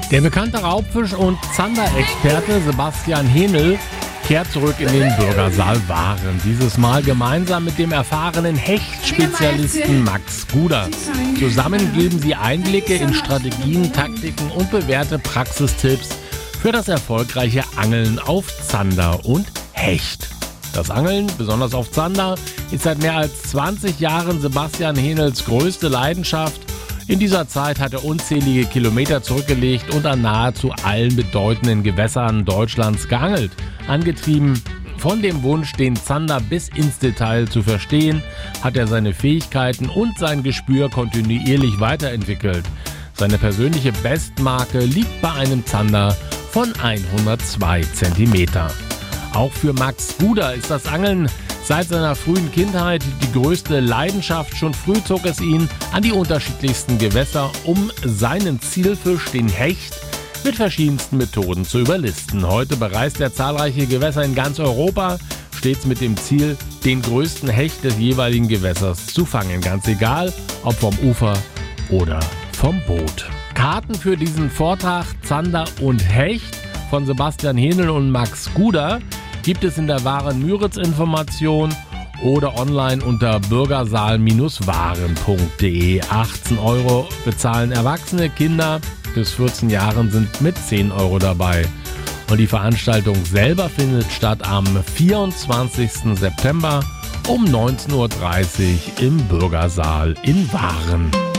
Der bekannte Raubfisch- und Zander-Experte Sebastian Haenel kehrt zurück in den Bürgersaal Waren. Dieses Mal gemeinsam mit dem erfahrenen Hechtspezialisten Max Guder. Zusammen geben sie Einblicke in Strategien, Taktiken und bewährte Praxistipps für das erfolgreiche Angeln auf Zander und Hecht. Das Angeln, besonders auf Zander, ist seit mehr als 20 Jahren Sebastian Haenels größte Leidenschaft. In dieser Zeit hat er unzählige Kilometer zurückgelegt und an nahezu allen bedeutenden Gewässern Deutschlands geangelt. Angetrieben von dem Wunsch, den Zander bis ins Detail zu verstehen, hat er seine Fähigkeiten und sein Gespür kontinuierlich weiterentwickelt. Seine persönliche Bestmarke liegt bei einem Zander von 102 cm. Auch für Max Guder ist das Angeln seit seiner frühen Kindheit die größte Leidenschaft. Schon früh zog es ihn an die unterschiedlichsten Gewässer, um seinen Zielfisch, den Hecht, mit verschiedensten Methoden zu überlisten. Heute bereist er zahlreiche Gewässer in ganz Europa, stets mit dem Ziel, den größten Hecht des jeweiligen Gewässers zu fangen. Ganz egal, ob vom Ufer oder vom Boot. Karten für diesen Vortrag Zander und Hecht von Sebastian Haenel und Max Guder gibt es in der Waren-Müritz-Information oder online unter bürgersaal-waren.de. 18 € bezahlen Erwachsene, Kinder bis 14 Jahren sind mit 10 € dabei. Und die Veranstaltung selber findet statt am 24. September um 19:30 Uhr im Bürgersaal in Waren.